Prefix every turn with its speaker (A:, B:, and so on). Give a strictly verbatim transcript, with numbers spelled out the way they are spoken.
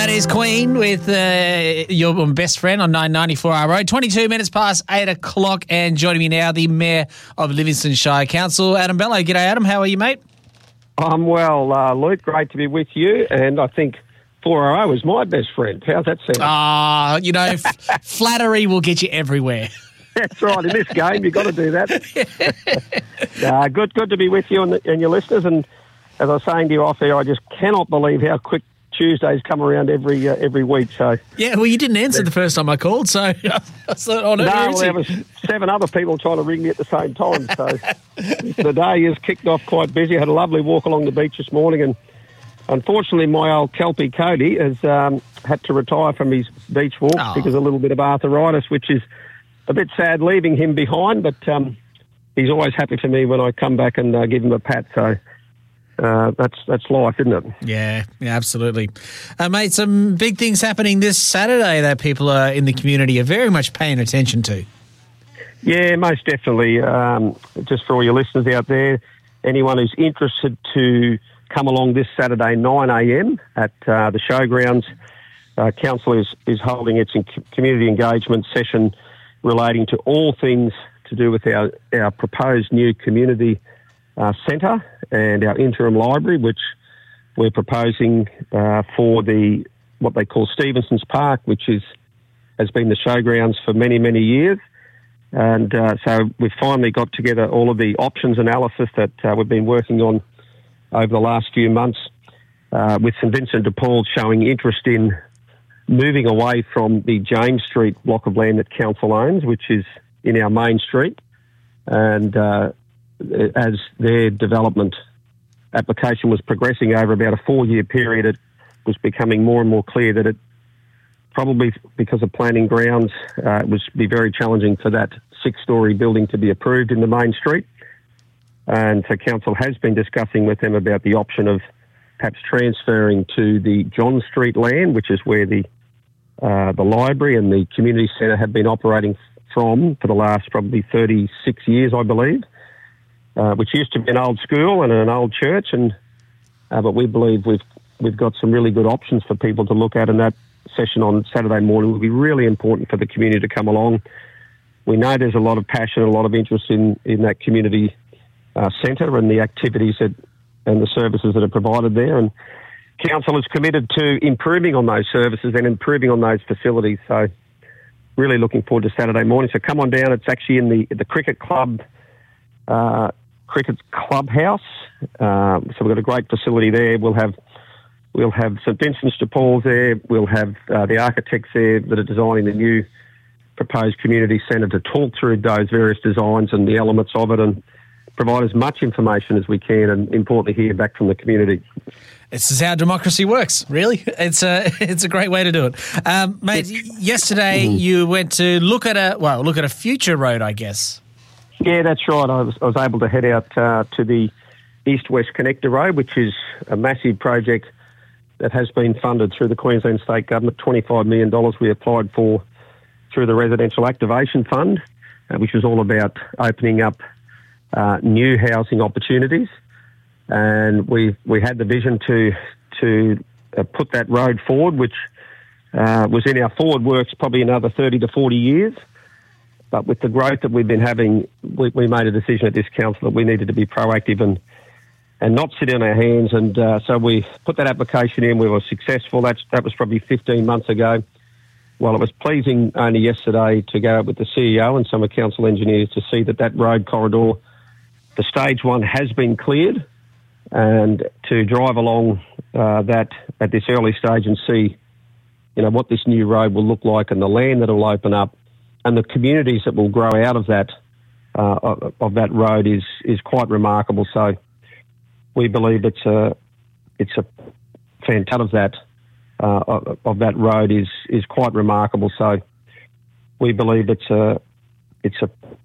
A: That is Queen with uh, your best friend on nine ninety-four R O. twenty-two minutes past eight o'clock, and joining me now, the Mayor of Livingston Shire Council, Adam Bello. G'day, Adam. How are you, mate?
B: I'm well, uh, Luke. Great to be with you, and I think four R O is my best friend. How's that sound?
A: Ah, uh, you know, f- flattery will get you everywhere.
B: That's right. In this game, you've got to do that. uh, good, good to be with you and, the, and your listeners. And as I was saying to you off air, I just cannot believe how quick Tuesdays come around every uh, every week. So
A: yeah, well, you didn't answer the first time I called, so I thought, oh, no,
B: no, well, there was seven other people trying to ring me at the same time. So the day has kicked off quite busy. I had a lovely walk along the beach this morning, and unfortunately, my old Kelpie Cody has um, had to retire from his beach walk oh. because of a little bit of arthritis, which is a bit sad leaving him behind. But um, he's always happy for me when I come back and uh, give him a pat. So. Uh, that's that's life, isn't it?
A: Yeah, yeah, absolutely. Uh, mate, some big things happening this Saturday that people are in the community are very much paying attention to.
B: Yeah, most definitely. Um, just for all your listeners out there, anyone who's interested to come along this Saturday, nine a.m. at uh, the showgrounds, uh, Council is, is holding its community engagement session relating to all things to do with our, our proposed new community Uh, centre and our interim library, which we're proposing uh, for the what they call Stevenson's Park, which is has been the showgrounds for many, many years. And uh, so we've finally got together all of the options analysis that uh, we've been working on over the last few months, uh, with St Vincent de Paul showing interest in moving away from the James Street block of land that Council owns, which is in our main street. And uh, as their development application was progressing over about a four-year period, it was becoming more and more clear that it probably, because of planning grounds, uh, it was be very challenging for that six-storey building to be approved in the main street. And so Council has been discussing with them about the option of perhaps transferring to the John Street land, which is where the uh, the library and the community centre have been operating from for the last probably thirty-six years, I believe. Uh, which used to be an old school and an old church, and uh, but we believe we've we've got some really good options for people to look at, and that session on Saturday morning will be really important for the community to come along. We know there's a lot of passion, a lot of interest in, in that community uh, centre and the activities that and the services that are provided there, and Council is committed to improving on those services and improving on those facilities. So really looking forward to Saturday morning. So come on down. It's actually in the the cricket club Uh, cricket clubhouse. Um, so we've got a great facility there. We'll have we'll have St Vincent's de Paul's there. We'll have uh, the architects there that are designing the new proposed community centre to talk through those various designs and the elements of it, and provide as much information as we can, and importantly hear back from the community.
A: This is how democracy works, really. It's a it's a great way to do it. Um, mate, yesterday mm-hmm. you went to look at a well look at a future road, I guess.
B: Yeah, that's right. I was, I was able to head out uh, to the East-West Connector Road, which is a massive project that has been funded through the Queensland State Government, twenty-five million dollars we applied for through the Residential Activation Fund, uh, which was all about opening up uh, new housing opportunities. And we we had the vision to, to uh, put that road forward, which uh, was in our forward works probably another thirty to forty years. But with the growth that we've been having, we, we made a decision at this council that we needed to be proactive and and not sit on our hands. And uh, so we put that application in. We were successful. That's, that was probably fifteen months ago. Well, it was pleasing only yesterday to go out with the C E O and some of council engineers to see that that road corridor, the stage one, has been cleared, and to drive along uh, that at this early stage and see, you know, what this new road will look like and the land that will open up, and the communities that will grow out of that uh, of, of that road is is quite remarkable. So we believe it's a it's a fantastic of that uh, of, of that road is is quite remarkable. So we believe it's a it's a